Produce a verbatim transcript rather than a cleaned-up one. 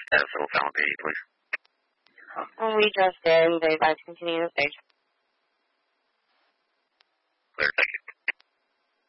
Uh, so found the police. We just did. They advised continuing the stage.